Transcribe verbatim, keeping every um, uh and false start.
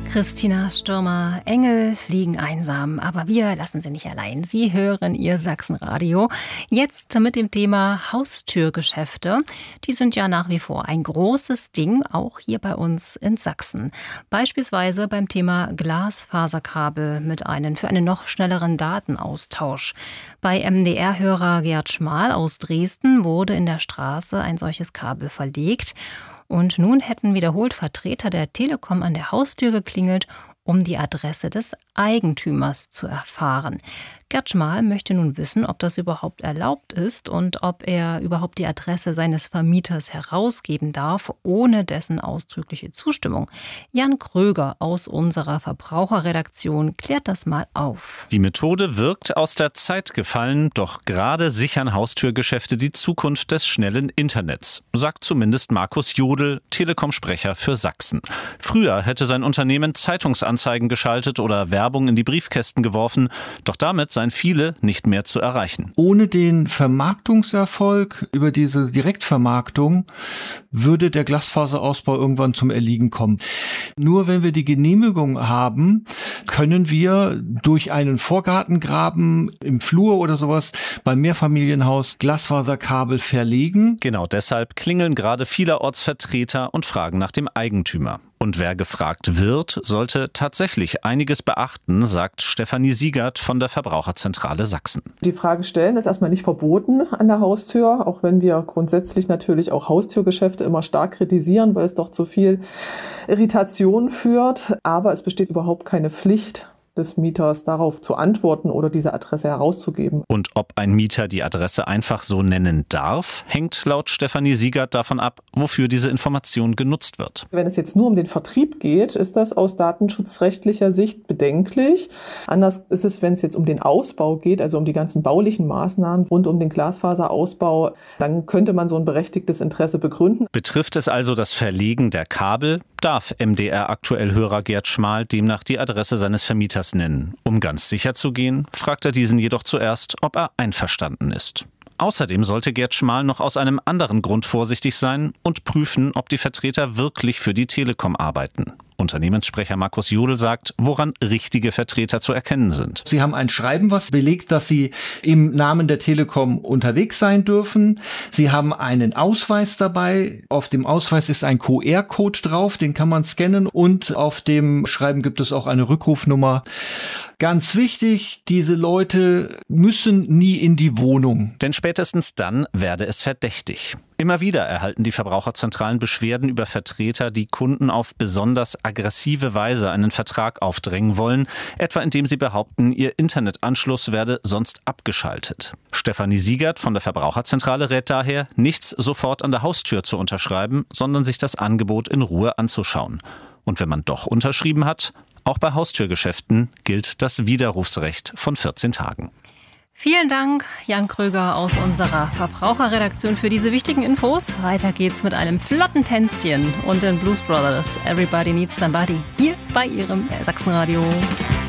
Christina Stürmer, Engel fliegen einsam, aber wir lassen sie nicht allein. Sie hören Ihr Sachsenradio. Jetzt mit dem Thema Haustürgeschäfte. Die sind ja nach wie vor ein großes Ding, auch hier bei uns in Sachsen. Beispielsweise beim Thema Glasfaserkabel mit einem für einen noch schnelleren Datenaustausch. Bei M D R-Hörer Gerd Schmal aus Dresden wurde in der Straße ein solches Kabel verlegt. Und nun hätten wiederholt Vertreter der Telekom an der Haustür geklingelt, um die Adresse des Eigentümers zu erfahren. Gerd Schmal möchte nun wissen, ob das überhaupt erlaubt ist und ob er überhaupt die Adresse seines Vermieters herausgeben darf, ohne dessen ausdrückliche Zustimmung. Jan Kröger aus unserer Verbraucherredaktion klärt das mal auf. Die Methode wirkt aus der Zeit gefallen, doch gerade sichern Haustürgeschäfte die Zukunft des schnellen Internets, sagt zumindest Markus Jodl, Telekom-Sprecher für Sachsen. Früher hätte sein Unternehmen Zeitungsanzeigen geschaltet oder Werbung in die Briefkästen geworfen, doch damit seien viele nicht mehr zu erreichen. Ohne den Vermarktungserfolg über diese Direktvermarktung würde der Glasfaserausbau irgendwann zum Erliegen kommen. Nur wenn wir die Genehmigung haben, können wir durch einen Vorgartengraben im Flur oder sowas beim Mehrfamilienhaus Glasfaserkabel verlegen. Genau deshalb klingeln gerade vielerorts Vertreter und fragen nach dem Eigentümer. Und wer gefragt wird, sollte tatsächlich einiges beachten, sagt Stefanie Siegert von der Verbraucherzentrale Sachsen. Die Frage stellen ist erstmal nicht verboten an der Haustür, auch wenn wir grundsätzlich natürlich auch Haustürgeschäfte immer stark kritisieren, weil es doch zu viel Irritation führt. Aber es besteht überhaupt keine Pflicht des Mieters, darauf zu antworten oder diese Adresse herauszugeben. Und ob ein Mieter die Adresse einfach so nennen darf, hängt laut Stefanie Siegert davon ab, wofür diese Information genutzt wird. Wenn es jetzt nur um den Vertrieb geht, ist das aus datenschutzrechtlicher Sicht bedenklich. Anders ist es, wenn es jetzt um den Ausbau geht, also um die ganzen baulichen Maßnahmen rund um den Glasfaserausbau, dann könnte man so ein berechtigtes Interesse begründen. Betrifft es also das Verlegen der Kabel, darf M D R-Aktuell-Hörer Gerd Schmal demnach die Adresse seines Vermieters nennen. Um ganz sicher zu gehen, fragt er diesen jedoch zuerst, ob er einverstanden ist. Außerdem sollte Gerd Schmal noch aus einem anderen Grund vorsichtig sein und prüfen, ob die Vertreter wirklich für die Telekom arbeiten. Unternehmenssprecher Markus Jodl sagt, woran richtige Vertreter zu erkennen sind. Sie haben ein Schreiben, was belegt, dass Sie im Namen der Telekom unterwegs sein dürfen. Sie haben einen Ausweis dabei. Auf dem Ausweis ist ein Q R-Code drauf, den kann man scannen. Und auf dem Schreiben gibt es auch eine Rückrufnummer. Ganz wichtig, diese Leute müssen nie in die Wohnung. Denn spätestens dann werde es verdächtig. Immer wieder erhalten die Verbraucherzentralen Beschwerden über Vertreter, die Kunden auf besonders aggressive Weise einen Vertrag aufdrängen wollen, etwa indem sie behaupten, ihr Internetanschluss werde sonst abgeschaltet. Stefanie Siegert von der Verbraucherzentrale rät daher, nichts sofort an der Haustür zu unterschreiben, sondern sich das Angebot in Ruhe anzuschauen. Und wenn man doch unterschrieben hat, auch bei Haustürgeschäften gilt das Widerrufsrecht von vierzehn Tagen. Vielen Dank, Jan Kröger aus unserer Verbraucherredaktion für diese wichtigen Infos. Weiter geht's mit einem flotten Tänzchen und den Blues Brothers. Everybody Needs Somebody hier bei Ihrem Sachsenradio.